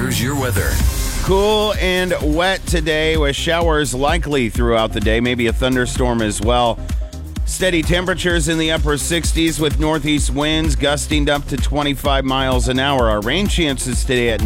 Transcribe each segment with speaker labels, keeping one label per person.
Speaker 1: Here's your weather.
Speaker 2: Cool and wet today with showers likely throughout the day, maybe a thunderstorm as well. Steady temperatures in the upper 60s with northeast winds gusting up to 25 miles an hour. Our rain chances today at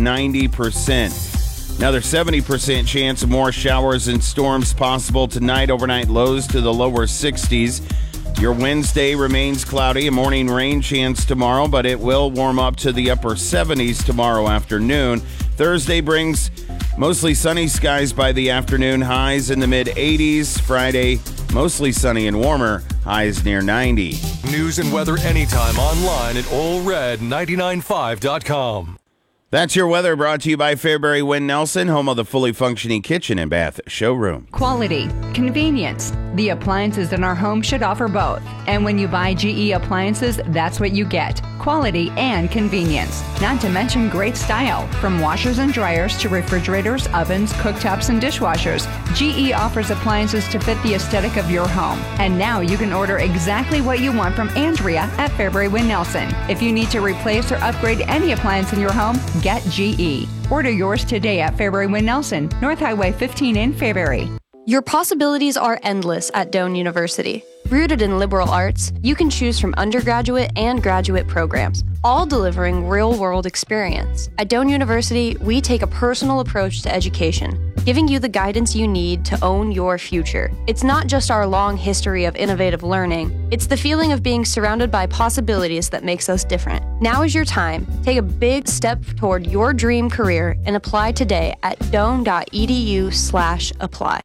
Speaker 2: 90%. Another 70% chance of more showers and storms possible tonight. Overnight lows to the lower 60s. Your Wednesday remains cloudy, a morning rain chance tomorrow, but it will warm up to the upper 70s tomorrow afternoon. Thursday brings mostly sunny skies by the afternoon, highs in the mid-80s. Friday, mostly sunny and warmer, highs near 90.
Speaker 1: News and weather anytime online at allred995.com.
Speaker 2: That's your weather, brought to you by Fairbury Wynn Nelson, home of the fully functioning kitchen and bath showroom.
Speaker 3: Quality, convenience. The appliances in our home should offer both. And when you buy GE appliances, that's what you get. Quality and convenience. Not to mention great style. From washers and dryers to refrigerators, ovens, cooktops, and dishwashers, GE offers appliances to fit the aesthetic of your home. And now you can order exactly what you want from Andrea at Fairbury Wynn Nelson. If you need to replace or upgrade any appliance in your home, get GE. Order yours today at Fairbury Wynn Nelson, North Highway 15 in Fairbury.
Speaker 4: Your possibilities are endless at Doane University. Rooted in liberal arts, you can choose from undergraduate and graduate programs, all delivering real-world experience. At Doane University, we take a personal approach to education, giving you the guidance you need to own your future. It's not just our long history of innovative learning, it's the feeling of being surrounded by possibilities that makes us different. Now is your time. Take a big step toward your dream career and apply today at doane.edu/apply.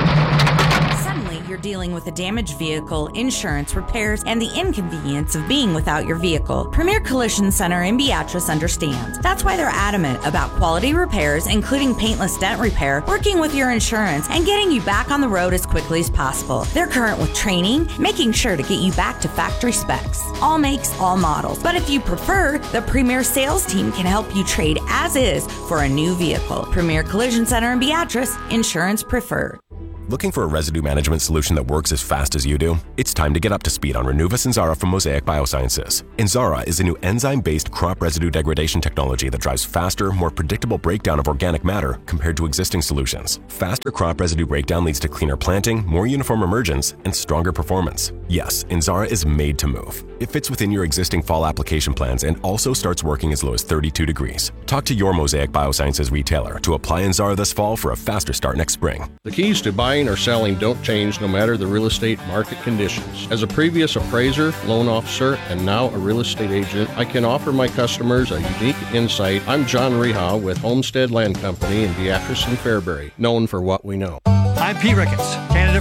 Speaker 5: Suddenly, you're dealing with a damaged vehicle, insurance, repairs, and the inconvenience of being without your vehicle. Premier Collision Center in Beatrice understands. That's why they're adamant about quality repairs, including paintless dent repair, working with your insurance, and getting you back on the road as quickly as possible. They're current with training, making sure to get you back to factory specs. All makes, all models. But if you prefer, the Premier sales team can help you trade as is for a new vehicle. Premier Collision Center in Beatrice, insurance preferred.
Speaker 6: Looking for a residue management solution that works as fast as you do? It's time to get up to speed on Renuvus Inzara from Mosaic Biosciences. Inzara is a new enzyme-based crop residue degradation technology that drives faster, more predictable breakdown of organic matter compared to existing solutions. Faster crop residue breakdown leads to cleaner planting, more uniform emergence, and stronger performance. Yes, Inzara is made to move. It fits within your existing fall application plans and also starts working as low as 32 degrees. Talk to your Mosaic Biosciences retailer to apply Inzara this fall for a faster start next spring.
Speaker 7: The keys to buying or selling don't change no matter the real estate market conditions. As a previous appraiser, loan officer, and now a real estate agent, I can offer my customers a unique insight. I'm John Reha with Homestead Land Company in Beatrice and Fairbury, known for what we know.
Speaker 8: I'm Pete Ricketts, candidate